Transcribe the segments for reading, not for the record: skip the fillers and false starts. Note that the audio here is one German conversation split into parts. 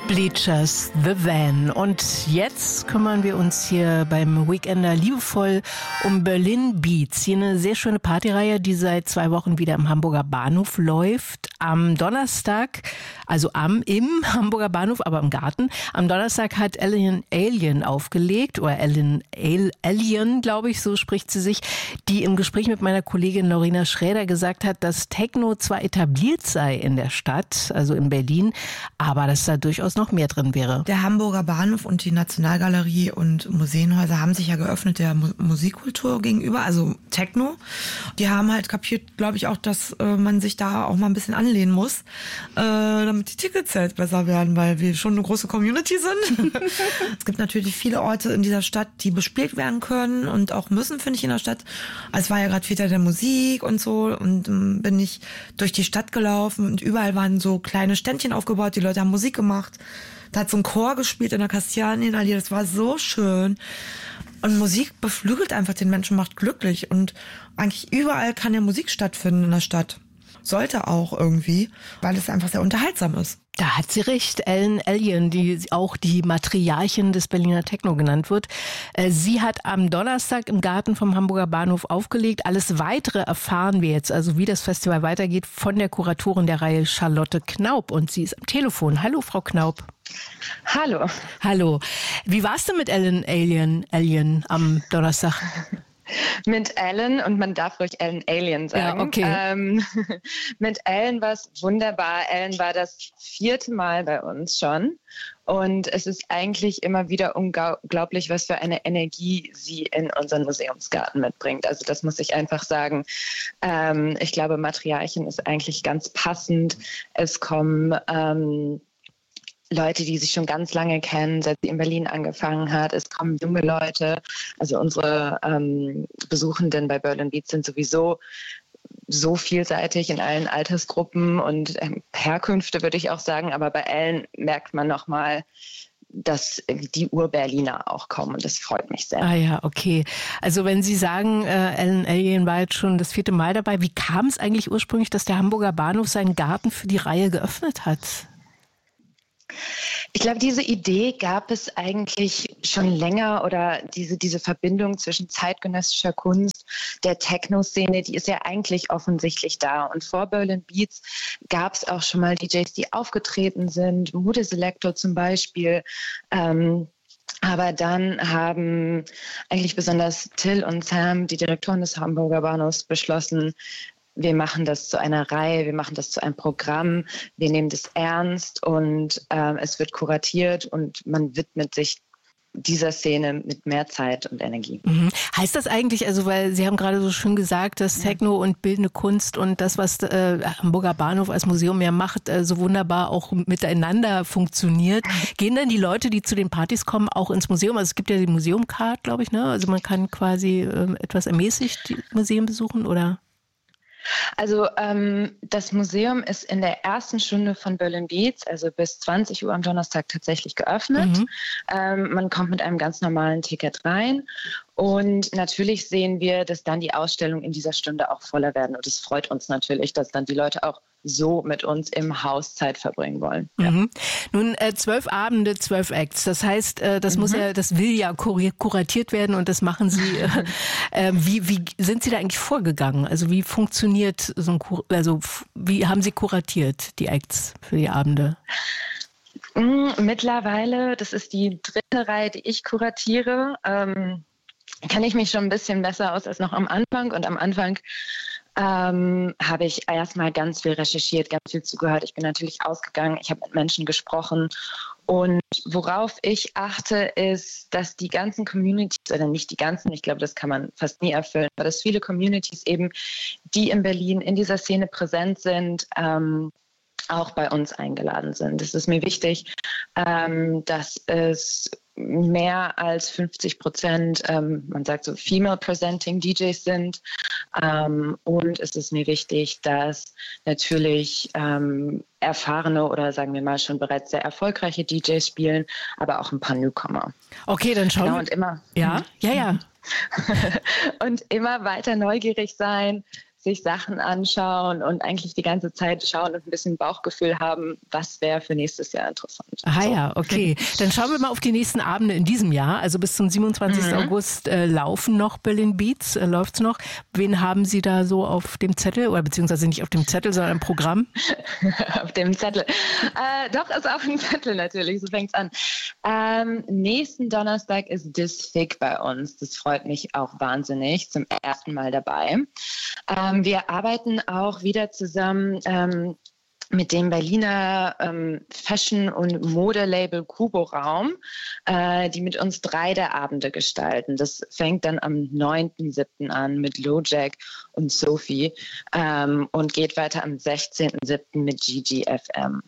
Bleachers, The Van. Und jetzt kümmern wir uns hier beim Weekender liebevoll um Berlin Beats. Hier eine sehr schöne Partyreihe, die seit 2 Wochen wieder im Hamburger Bahnhof läuft. Am Donnerstag, also im Hamburger Bahnhof, aber im Garten. Am Donnerstag hat Alien aufgelegt, oder Alien, glaube ich, so spricht sie sich, die im Gespräch mit meiner Kollegin Lorena Schräder gesagt hat, dass Techno zwar etabliert sei in der Stadt, also in Berlin, aber dass da durchaus noch mehr drin wäre. Der Hamburger Bahnhof und die Nationalgalerie und Museenhäuser haben sich ja geöffnet der Musikkultur gegenüber, also Techno. Die haben halt kapiert, glaube ich, auch, dass man sich da auch mal ein bisschen anlehnen muss, damit die Tickets halt besser werden, weil wir schon eine große Community sind. Es gibt natürlich viele Orte in dieser Stadt, die bespielt werden können und auch müssen, finde ich, in der Stadt. Es war ja gerade Väter der Musik und so und bin ich durch die Stadt gelaufen und überall waren so kleine Ständchen aufgebaut, die Leute haben Musik gemacht. Da hat so ein Chor gespielt in der Kastanienallee, das war so schön. Und Musik beflügelt einfach den Menschen, macht glücklich. Und eigentlich überall kann ja Musik stattfinden in der Stadt. Sollte auch irgendwie, weil es einfach sehr unterhaltsam ist. Da hat sie recht. Alien, die auch die Matriarchin des Berliner Techno genannt wird. Sie hat am Donnerstag im Garten vom Hamburger Bahnhof aufgelegt. Alles Weitere erfahren wir jetzt, also wie das Festival weitergeht, von der Kuratorin der Reihe Charlotte Knaub. Und sie ist am Telefon. Hallo, Frau Knaub. Hallo. Hallo. Wie war's denn mit Alien am Donnerstag? Mit Ellen, und man darf ruhig Ellen Alien sagen. Ja, okay. Mit Ellen war es wunderbar. Ellen war das 4. Mal bei uns schon. Und es ist eigentlich immer wieder unglaublich, was für eine Energie sie in unseren Museumsgarten mitbringt. Also das muss ich einfach sagen. Ich glaube, Matriarchin ist eigentlich ganz passend. Es kommen Leute, die sich schon ganz lange kennen, seit sie in Berlin angefangen hat. Es kommen junge Leute. Also unsere Besuchenden bei Berlin Beats sind sowieso so vielseitig in allen Altersgruppen und Herkünfte, würde ich auch sagen. Aber bei Ellen merkt man nochmal, dass die Ur-Berliner auch kommen. Und das freut mich sehr. Ah ja, okay. Also wenn Sie sagen, Alien war jetzt schon das 4. Mal dabei, wie kam es eigentlich ursprünglich, dass der Hamburger Bahnhof seinen Garten für die Reihe geöffnet hat? Ich glaube, diese Idee gab es eigentlich schon länger, oder diese Verbindung zwischen zeitgenössischer Kunst, der Techno-Szene, die ist ja eigentlich offensichtlich da. Und vor Berlin Beats gab es auch schon mal DJs, die aufgetreten sind, Moody Selector zum Beispiel. Aber dann haben eigentlich besonders Till und Sam, die Direktoren des Hamburger Bahnhofs, beschlossen, wir machen das zu einer Reihe, wir machen das zu einem Programm, wir nehmen das ernst und es wird kuratiert und man widmet sich dieser Szene mit mehr Zeit und Energie. Mhm. Heißt das eigentlich, also weil Sie haben gerade so schön gesagt, dass Techno und bildende Kunst und das, was Hamburger Bahnhof als Museum ja macht, so wunderbar auch miteinander funktioniert. Gehen dann die Leute, die zu den Partys kommen, auch ins Museum? Also es gibt ja die Museumcard, glaube ich, ne? Also man kann quasi etwas ermäßigt die Museen besuchen, oder? Also das Museum ist in der ersten Stunde von Berlin Beats, also bis 20 Uhr am Donnerstag, tatsächlich geöffnet. Man kommt mit einem ganz normalen Ticket rein. Und natürlich sehen wir, dass dann die Ausstellungen in dieser Stunde auch voller werden. Und es freut uns natürlich, dass dann die Leute auch so mit uns im Haus Zeit verbringen wollen. Ja. Nun, 12 Abende, 12 Acts. Das heißt, das will ja kuratiert werden und das machen Sie. Wie sind Sie da eigentlich vorgegangen? Also wie funktioniert so ein wie haben Sie kuratiert, die Acts für die Abende? Mittlerweile, das ist die 3. Reihe, die ich kuratiere, kenne ich mich schon ein bisschen besser aus als noch am Anfang. Und am Anfang habe ich erstmal ganz viel recherchiert, ganz viel zugehört. Ich bin natürlich ausgegangen, ich habe mit Menschen gesprochen. Und worauf ich achte, ist, dass die ganzen Communities, oder nicht die ganzen, ich glaube, das kann man fast nie erfüllen, aber dass viele Communities eben, die in Berlin in dieser Szene präsent sind, auch bei uns eingeladen sind. Es ist mir wichtig, dass es mehr als 50%, man sagt so female-presenting DJs sind. Und es ist mir wichtig, dass natürlich erfahrene oder sagen wir mal schon bereits sehr erfolgreiche DJs spielen, aber auch ein paar Newcomer. Okay, dann schauen wir. Und immer. Ja. Und immer weiter neugierig sein, sich Sachen anschauen und eigentlich die ganze Zeit schauen und ein bisschen Bauchgefühl haben, was wäre für nächstes Jahr interessant. Ah ja, okay. Dann schauen wir mal auf die nächsten Abende in diesem Jahr. Also bis zum 27. August laufen noch Berlin Beats, läuft's noch. Wen haben Sie da so auf dem Zettel oder beziehungsweise nicht auf dem Zettel, sondern im Programm? Auf dem Zettel. Doch, ist auf dem Zettel natürlich, so fängt's an. Nächsten Donnerstag ist Disfig bei uns. Das freut mich auch wahnsinnig. Zum ersten Mal dabei. Wir arbeiten auch wieder zusammen mit dem Berliner Fashion- und Modelabel Kubo Raum, die mit uns 3 der Abende gestalten. Das fängt dann am 9.7. an mit LoJack und Sophie und geht weiter am 16.7. mit GGFM.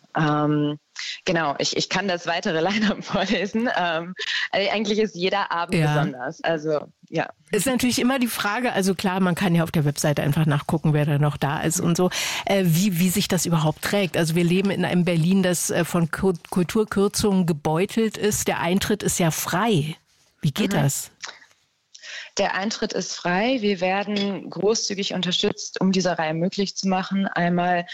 Genau, ich kann das weitere Line-Up vorlesen. Eigentlich ist jeder Abend besonders. Also, ja. Ist natürlich immer die Frage, also klar, man kann ja auf der Webseite einfach nachgucken, wer da noch da ist und so, wie sich das überhaupt trägt. Also wir leben in einem Berlin, das von Kulturkürzungen gebeutelt ist. Der Eintritt ist ja frei. Wie geht das? Der Eintritt ist frei. Wir werden großzügig unterstützt, um diese Reihe möglich zu machen. Einmal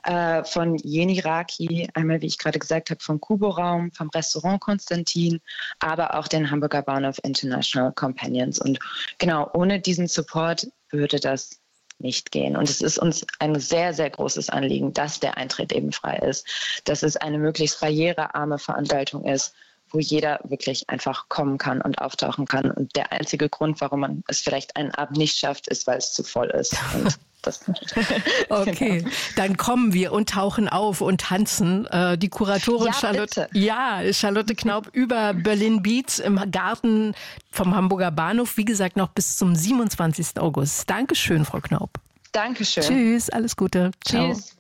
von Jeni Raki, einmal, wie ich gerade gesagt habe, vom Kubo Raum, vom Restaurant Konstantin, aber auch den Hamburger Bahnhof International Companions. Und genau, ohne diesen Support würde das nicht gehen. Und es ist uns ein sehr, sehr großes Anliegen, dass der Eintritt eben frei ist, dass es eine möglichst barrierearme Veranstaltung ist, wo jeder wirklich einfach kommen kann und auftauchen kann. Und der einzige Grund, warum man es vielleicht einen Abend nicht schafft, ist, weil es zu voll ist. Und das okay, genau. Dann kommen wir und tauchen auf und tanzen. Die Kuratorin Charlotte Knaup über Berlin Beats im Garten vom Hamburger Bahnhof. Wie gesagt, noch bis zum 27. August. Dankeschön, Frau Knaup. Dankeschön. Tschüss, alles Gute. Ciao. Tschüss.